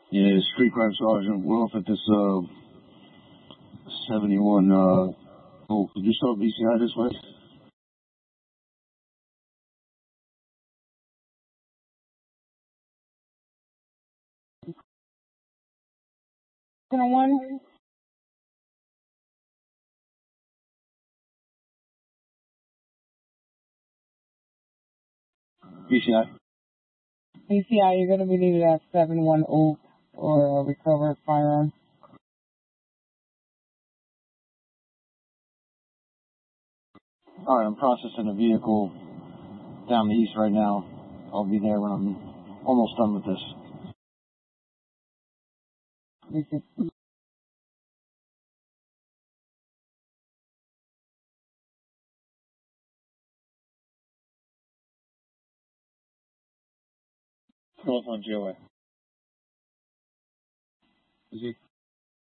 Yeah, Street Crime Sergeant. We're off at this 71. Oh, could you start BCI this way? One. BCI. BCI, you're going to be needed at 7-1 Oak or a recovered firearm. All right, I'm processing a vehicle down the east right now. I'll be there when I'm almost done with this. BCI. 12 on GOA. Is he?